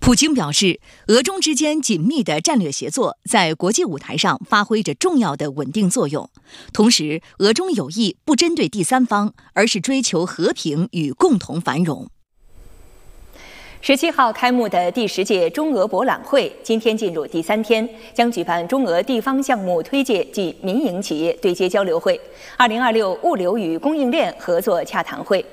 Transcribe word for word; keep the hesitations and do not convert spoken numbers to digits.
普京表示，俄中之间紧密的战略协作在国际舞台上发挥着重要的稳定作用。同时，俄中友谊不针对第三方，而是追求和平与共同繁荣。 十七号开幕的第十届中俄博览会今天进入第三天，将举办中俄地方项目推介暨民营企业对接交流会、二零二六物流与供应链合作洽谈会。